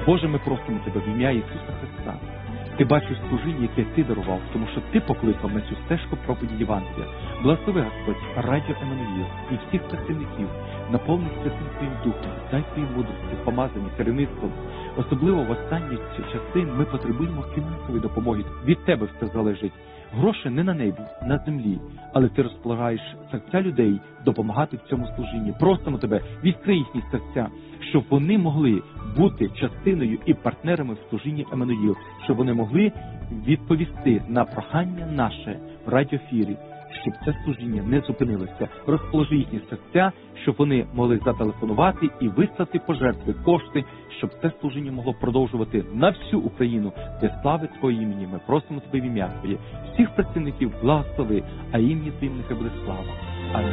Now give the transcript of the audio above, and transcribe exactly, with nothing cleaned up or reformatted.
Боже, ми просимо Тебе в ім'я Ісуса Христа. Ти бачиш служіння, яке Ти дарував, тому що Ти покликав на цю стежку проповіді Євангелія. Благослови, Господь, радіо Еммануїл і всіх працівників, наповни Святим Твоїм Духом, дай Твої мудрості, помазання, керівництвом. Особливо в останні часи ми потребуємо фінансової допомоги. Від Тебе все залежить. Гроші не на небі, на землі, але Ти розполагаєш серця людей допомагати в цьому служінні. Просимо Тебе, відкрий їхні серця, щоб вони могли бути частиною і партнерами в служінні Еммануїл, щоб вони могли відповісти на прохання наше в радіоефірі, щоб це служіння не зупинилося. Розположи їхні серця, щоб вони могли зателефонувати і вислати пожертви, кошти, щоб це служіння могло продовжувати на всю Україну, де слави Твоє імені. Ми просимо Тебе в ім'я Твоє. Всіх працівників благослови, а ім'я Твоїм нехай буде слава. Амінь.